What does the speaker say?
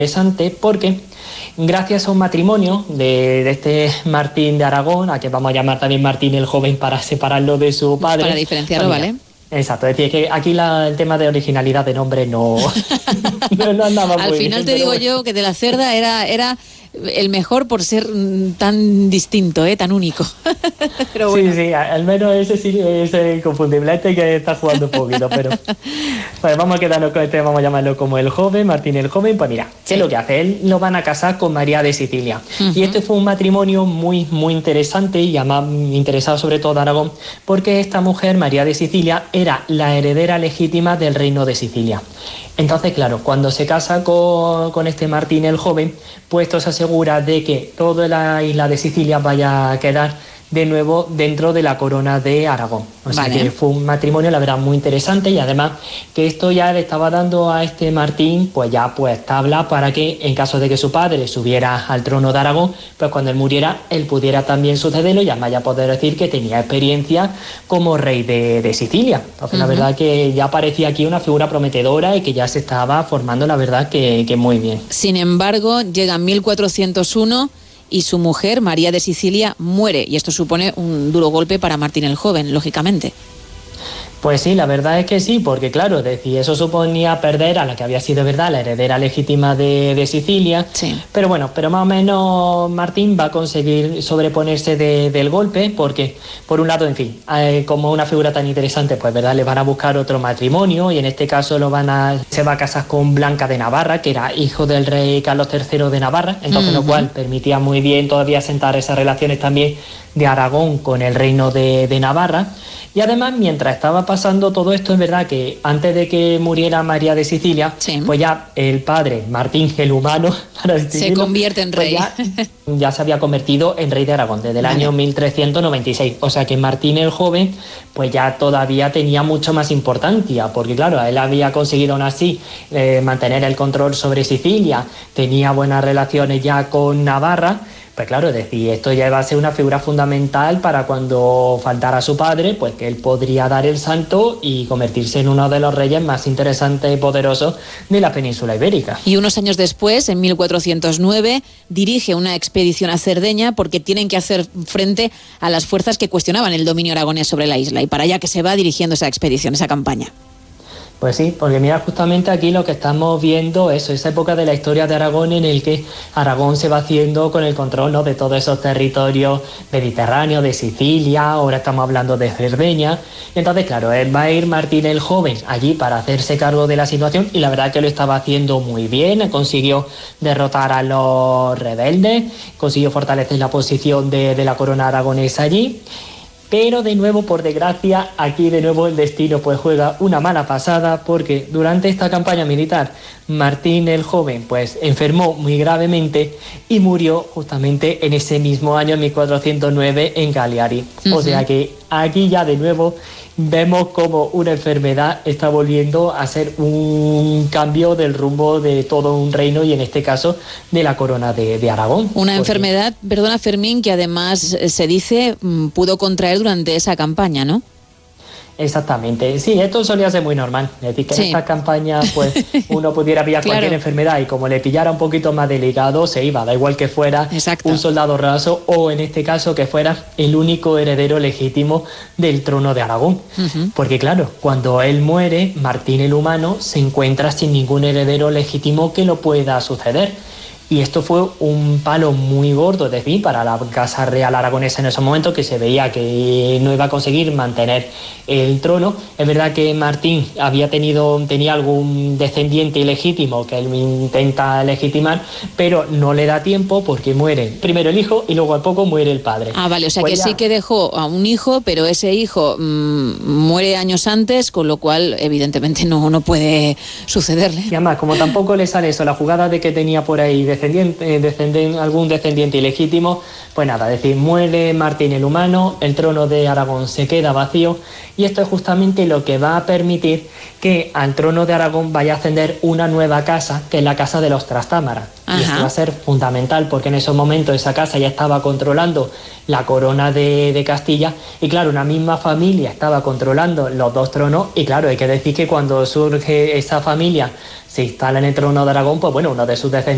interesante porque gracias a un matrimonio de este Martín de Aragón, a que vamos a llamar también Martín el Joven para separarlo de su padre. Para diferenciarlo, pues ¿vale? Exacto, es decir, que aquí el tema de originalidad de nombre no andaba muy bien. Al final te digo yo que de la Cerda era el mejor por ser tan distinto, tan único. Pero bueno. Sí, al menos ese sí es inconfundible. Este que está jugando un poquito, pero pues vamos a quedarnos con este, vamos a llamarlo como el Joven, Martín el Joven. Pues mira, ¿qué es lo que hace? Él lo van a casar con María de Sicilia. Y este fue un matrimonio muy, muy interesante y además interesado sobre todo a Aragón, porque esta mujer, María de Sicilia, era la heredera legítima del reino de Sicilia. Entonces, claro, cuando se casa con este Martín el Joven, pues esto se asegura de que toda la isla de Sicilia vaya a quedar de nuevo dentro de la corona de Aragón. O sea que fue un matrimonio, la verdad, muy interesante, y además que esto ya le estaba dando a este Martín pues tabla para que en caso de que su padre subiera al trono de Aragón, pues cuando él muriera, él pudiera también sucederlo y además ya poder decir que tenía experiencia como rey de Sicilia. Entonces la verdad que ya parecía aquí una figura prometedora y que ya se estaba formando, la verdad que muy bien. Sin embargo, llega 1401 y su mujer, María de Sicilia, muere, y esto supone un duro golpe para Martín el Joven, lógicamente. Pues sí, la verdad es que sí, porque claro, eso suponía perder a la que había sido, verdad, la heredera legítima de Sicilia. Sí. Pero bueno, más o menos Martín va a conseguir sobreponerse del golpe, porque por un lado, en fin, como una figura tan interesante, pues verdad, le van a buscar otro matrimonio, y en este caso se va a casar con Blanca de Navarra, que era hijo del rey Carlos III de Navarra, entonces lo cual permitía muy bien todavía sentar esas relaciones también de Aragón con el reino de Navarra. Y además, mientras estaba pasando todo esto, es verdad que antes de que muriera María de Sicilia, pues ya el padre, Martín el Humano, se convierte en rey. Ya se había convertido en rey de Aragón desde el año 1396. O sea que Martín el Joven pues ya todavía tenía mucho más importancia, porque claro, él había conseguido aún así mantener el control sobre Sicilia, tenía buenas relaciones ya con Navarra. Pues claro, es decir, esto ya va a ser una figura fundamental para cuando faltara su padre, pues que él podría dar el salto y convertirse en uno de los reyes más interesantes y poderosos de la península ibérica. Y unos años después, en 1409, dirige una expedición a Cerdeña porque tienen que hacer frente a las fuerzas que cuestionaban el dominio aragonés sobre la isla, y para allá que se va dirigiendo esa expedición, esa campaña. Pues sí, porque mira, justamente aquí lo que estamos viendo es esa época de la historia de Aragón en el que Aragón se va haciendo con el control, ¿no?, de todos esos territorios mediterráneos, de Sicilia, ahora estamos hablando de Cerdeña. Y entonces, claro, va a ir Martín el Joven allí para hacerse cargo de la situación, y la verdad que lo estaba haciendo muy bien, consiguió derrotar a los rebeldes, consiguió fortalecer la posición de la corona aragonesa allí. Pero de nuevo, por desgracia, aquí de nuevo el destino pues juega una mala pasada, porque durante esta campaña militar Martín el Joven pues enfermó muy gravemente y murió justamente en ese mismo año, 1409, en Cagliari. O sea que aquí ya de nuevo vemos como una enfermedad está volviendo a ser un cambio del rumbo de todo un reino, y en este caso de la corona de Aragón. Una enfermedad, perdona Fermín, que además se dice pudo contraer durante esa campaña, ¿no? Exactamente, sí, esto solía ser muy normal, es decir, que en estas campañas pues uno pudiera pillar cualquier enfermedad, y como le pillara un poquito más delicado se iba, da igual que fuera un soldado raso o en este caso que fuera el único heredero legítimo del trono de Aragón. Porque claro, cuando él muere, Martín el Humano se encuentra sin ningún heredero legítimo que lo pueda suceder. Y esto fue un palo muy gordo, es decir, para la Casa Real Aragonesa en esos momentos, que se veía que no iba a conseguir mantener el trono. Es verdad que Martín tenía algún descendiente ilegítimo que él intenta legitimar, pero no le da tiempo porque muere primero el hijo y luego al poco muere el padre. Ah, vale, o sea pues que ya sí que dejó a un hijo, pero ese hijo muere años antes, con lo cual evidentemente no puede sucederle. Y además, como tampoco le sale eso, la jugada de que tenía por ahí algún descendiente ilegítimo, pues nada, es decir, muere Martín el Humano, el trono de Aragón se queda vacío, y esto es justamente lo que va a permitir que al trono de Aragón vaya a ascender una nueva casa, que es la casa de los Trastámara. Y esto va a ser fundamental, porque en esos momentos esa casa ya estaba controlando la corona de Castilla, y claro, una misma familia estaba controlando los dos tronos, y claro, hay que decir que cuando surge esa familia, se instala en el trono de Aragón, pues bueno, uno de sus descendientes